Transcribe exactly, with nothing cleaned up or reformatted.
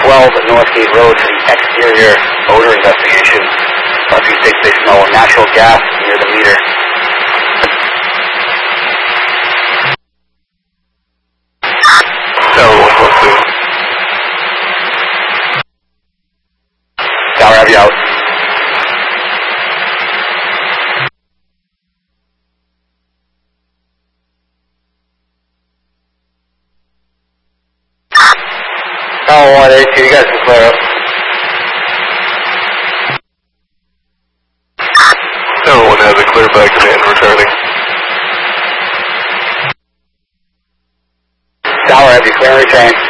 twelve Northgate Road for the exterior odor investigation. Buffy State Station oh one, natural gas near the meter. Tower one one two. Tower, have you out? Tower one eight two, you guys can clear up. Tower one has a clear back command returning. Tower, have you clear and return?